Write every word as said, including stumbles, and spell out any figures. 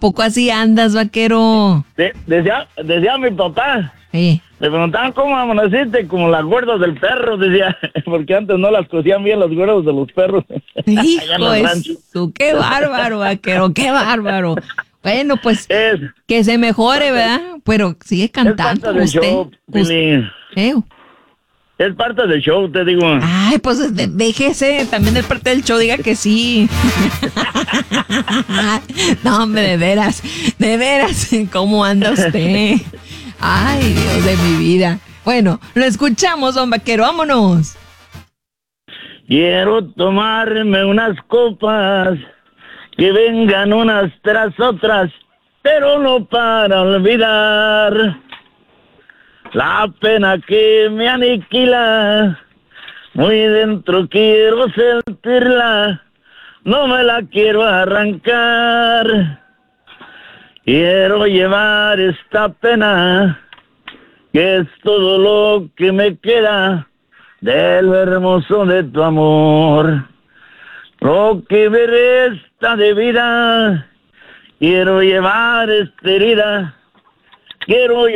poco así andas, vaquero? De, decía, decía mi papá. Sí. Me preguntaban cómo amaneciste, como las cuerdas del perro, decía, porque antes no las cosían bien las cuerdas de los perros. Hijo de su, qué bárbaro, vaquero, qué bárbaro. Bueno, pues es, que se mejore, ¿verdad? Pero sigue cantando es parte del usted. show, Pili. ¿Eh? Es parte del show, te digo. Ay, pues de, déjese, también es parte del show, diga que sí. No, hombre, de veras, de veras, ¿cómo anda usted? Ay, Dios de mi vida. Bueno, lo escuchamos, don Vaquero, vámonos. Quiero tomarme unas copas, que vengan unas tras otras, pero no para olvidar la pena que me aniquila. Muy dentro quiero sentirla, no me la quiero arrancar. Quiero llevar esta pena, que es todo lo que me queda de lo hermoso de tu amor. Lo que me resta de vida, quiero llevar esta herida, quiero